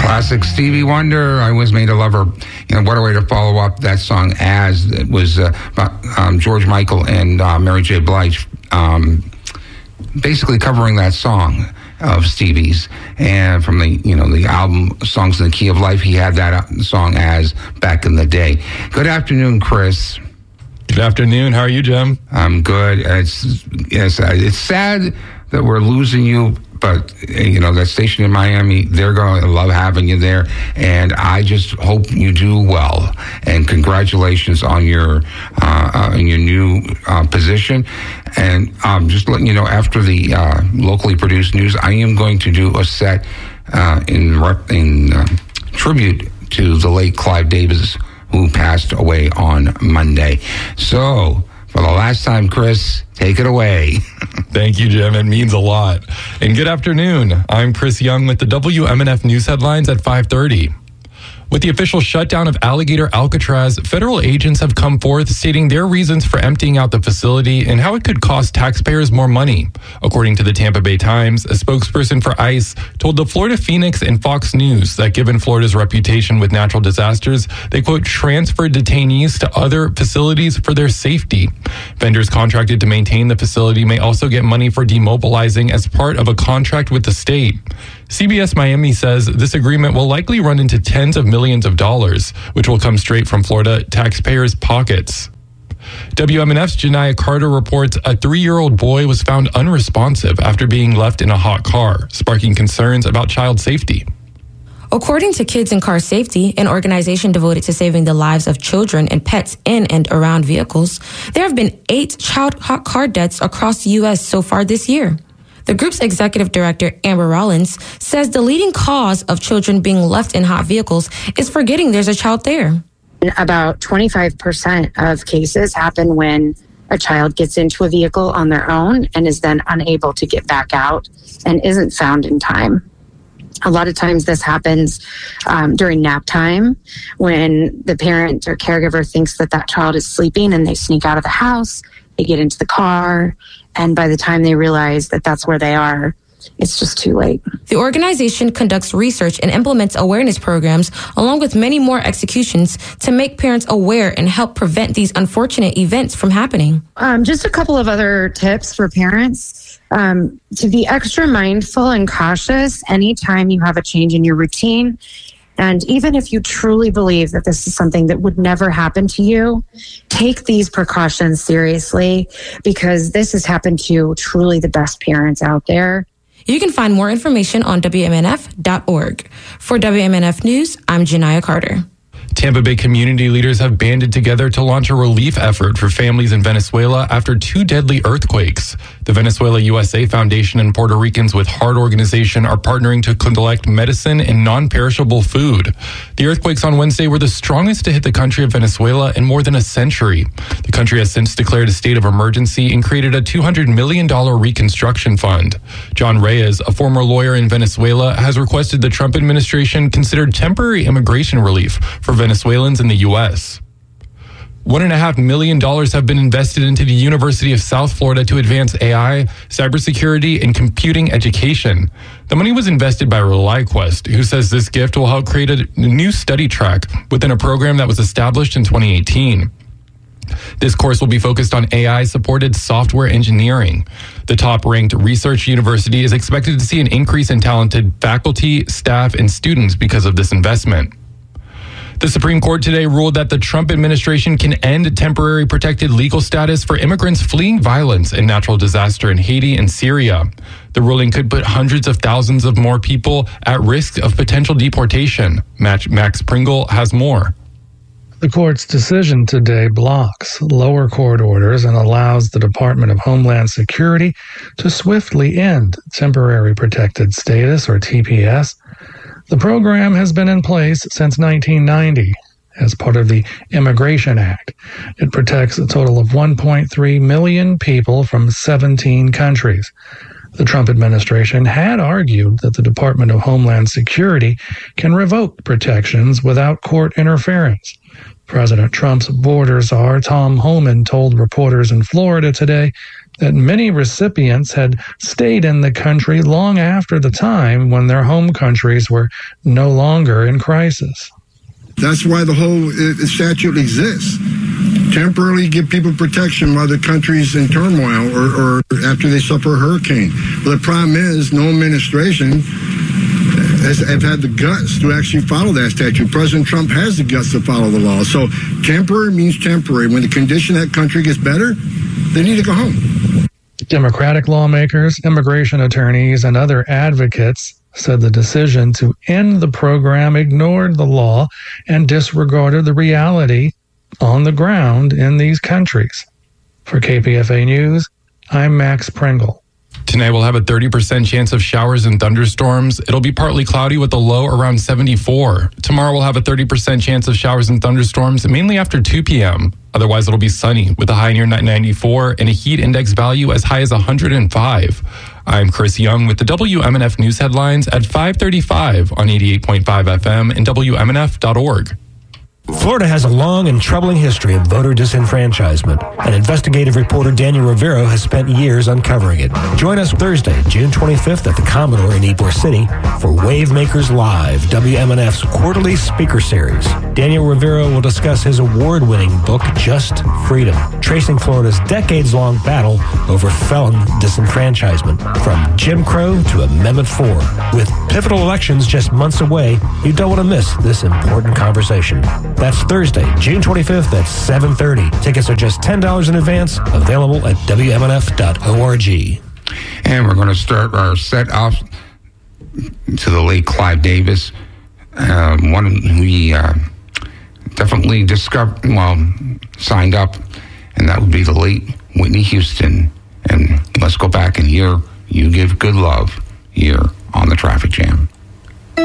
Classic Stevie Wonder, I Was Made a Lover. You know, what a way to follow up that song as it was George Michael and Mary J. Blige basically covering that song of Stevie's. And from the album Songs in the Key of Life, he had that song as back in the day. Good afternoon, Chris. Good afternoon. How are you, Jim? I'm good. It's sad that we're losing you, but that station in Miami, they're going to love having you there, and I just hope you do well. And congratulations on your new position. And just letting you know, after the locally produced news, I am going to do a set in tribute to the late Clive Davis, who passed away on Monday. So, for the last time, Chris, take it away. Thank you, Jim. It means a lot. And good afternoon. I'm Chris Young with the WMNF News headlines at 5:30. With the official shutdown of Alligator Alcatraz, federal agents have come forth stating their reasons for emptying out the facility and how it could cost taxpayers more money. According to the Tampa Bay Times, a spokesperson for ICE told the Florida Phoenix and Fox News that given Florida's reputation with natural disasters, they, quote, transferred detainees to other facilities for their safety. Vendors contracted to maintain the facility may also get money for demobilizing as part of a contract with the state. CBS Miami says this agreement will likely run into tens of millions of dollars, which will come straight from Florida taxpayers' pockets. WMNF's Janiyah Carter reports a 3-year-old boy was found unresponsive after being left in a hot car, sparking concerns about child safety. According to Kids in Car Safety, an organization devoted to saving the lives of children and pets in and around vehicles, there have been 8 child hot car deaths across the U.S. so far this year. The group's executive director, Amber Rollins, says the leading cause of children being left in hot vehicles is forgetting there's a child there. About 25% of cases happen when a child gets into a vehicle on their own and is then unable to get back out and isn't found in time. A lot of times this happens during nap time when the parent or caregiver thinks that child is sleeping and they sneak out of the house, they get into the car, and by the time they realize that that's where they are, it's just too late. The organization conducts research and implements awareness programs along with many more executions to make parents aware and help prevent these unfortunate events from happening. Just a couple of other tips for parents. To be extra mindful and cautious anytime you have a change in your routine. And even if you truly believe that this is something that would never happen to you, take these precautions seriously, because this has happened to truly the best parents out there. You can find more information on WMNF.org. For WMNF News, I'm Janiyah Carter. Tampa Bay community leaders have banded together to launch a relief effort for families in Venezuela after 2 deadly earthquakes. The Venezuela USA Foundation and Puerto Ricans with Heart Organization are partnering to collect medicine and non-perishable food. The earthquakes on Wednesday were the strongest to hit the country of Venezuela in more than a century. The country has since declared a state of emergency and created a $200 million reconstruction fund. John Reyes, a former lawyer in Venezuela, has requested the Trump administration consider temporary immigration relief for Venezuelans in the U.S. $1.5 million have been invested into the University of South Florida to advance AI, cybersecurity, and computing education. The money was invested by ReliQuest, who says this gift will help create a new study track within a program that was established in 2018. This course will be focused on AI-supported software engineering. The top-ranked research university is expected to see an increase in talented faculty, staff, and students because of this investment. The Supreme Court today ruled that the Trump administration can end temporary protected legal status for immigrants fleeing violence and natural disaster in Haiti and Syria. The ruling could put hundreds of thousands of more people at risk of potential deportation. Max Pringle has more. The court's decision today blocks lower court orders and allows the Department of Homeland Security to swiftly end temporary protected status, or TPS. The program has been in place since 1990 as part of the Immigration Act. It protects a total of 1.3 million people from 17 countries. The Trump administration had argued that the Department of Homeland Security can revoke protections without court interference. President Trump's border czar, Tom Homan, told reporters in Florida today that many recipients had stayed in the country long after the time when their home countries were no longer in crisis. That's why the whole statute exists. Temporarily give people protection while the country's in turmoil or after they suffer a hurricane. Well, the problem is no administration have had the guts to actually follow that statute. President Trump has the guts to follow the law. So temporary means temporary. When the condition of that country gets better, they need to go home. Democratic lawmakers, immigration attorneys, and other advocates said the decision to end the program ignored the law and disregarded the reality on the ground in these countries. For KPFA News, I'm Max Pringle. Tonight we'll have a 30% chance of showers and thunderstorms. It'll be partly cloudy with a low around 74. Tomorrow we'll have a 30% chance of showers and thunderstorms, mainly after 2 p.m. Otherwise it'll be sunny with a high near 94 and a heat index value as high as 105. I'm Chris Young with the WMNF News headlines at 5:35 on 88.5 FM and WMNF.org. Florida has a long and troubling history of voter disenfranchisement, and investigative reporter Daniel Rivero has spent years uncovering it. Join us Thursday, June 25th at the Commodore in Ybor City for Wavemakers Live, WMNF's quarterly speaker series. Daniel Rivero will discuss his award-winning book, Just Freedom, tracing Florida's decades-long battle over felon disenfranchisement, from Jim Crow to Amendment 4. With pivotal elections just months away, you don't want to miss this important conversation. That's Thursday, June 25th at 7:30. Tickets are just $10 in advance, available at WMNF.org. And we're going to start our set off to the late Clive Davis, one who we definitely signed up, and that would be the late Whitney Houston. And let's go back and hear You Give Good Love here on the Traffic Jam.